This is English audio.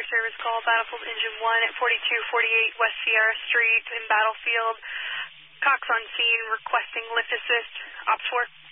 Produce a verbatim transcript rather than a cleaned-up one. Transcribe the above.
fire service call, Battlefield Engine one at forty-two forty-eight West Sierra Street in Battlefield. Cox on scene requesting lift assist. Ops four.